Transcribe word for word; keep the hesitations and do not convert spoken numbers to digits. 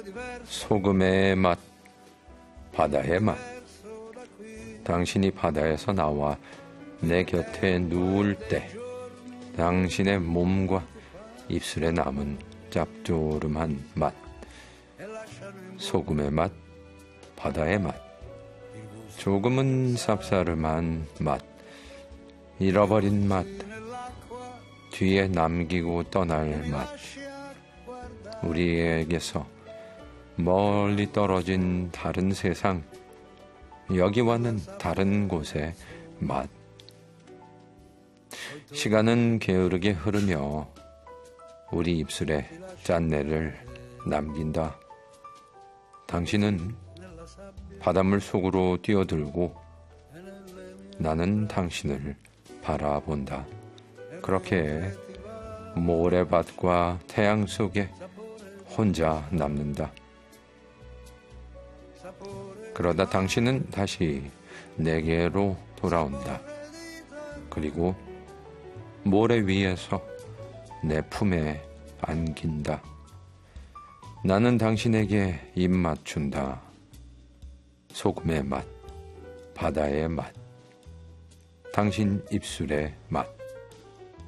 소금의 맛, 바다의 맛. 당신이 바다에서 나와 내 곁에 누울 때 당신의 몸과 입술에 남은 짭조름한 맛, 소금의 맛, 바다의 맛, 조금은 쌉싸름한 맛, 잃어버린 맛, 뒤에 남기고 떠날 맛, 우리에게서 멀리 떨어진 다른 세상, 여기와는 다른 곳의 맛. 시간은 게으르게 흐르며 우리 입술에 짠내를 남긴다. 당신은 바닷물 속으로 뛰어들고 나는 당신을 바라본다. 그렇게 모래밭과 태양 속에 혼자 남는다. 그러다 당신은 다시 내게로 돌아온다. 그리고 모래 위에서 내 품에 안긴다. 나는 당신에게 입 맞춘다. 소금의 맛, 바다의 맛, 당신 입술의 맛.